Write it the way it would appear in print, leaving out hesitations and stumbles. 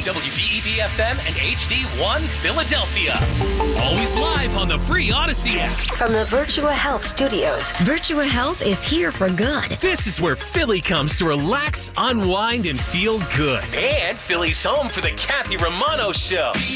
WDEV-FM and HD1 Philadelphia. Always live on the free Odyssey app. From the Virtua Health Studios, Virtua Health is here for good. This is where Philly comes to relax, unwind, and feel good. And Philly's home for the Kathy Romano Show.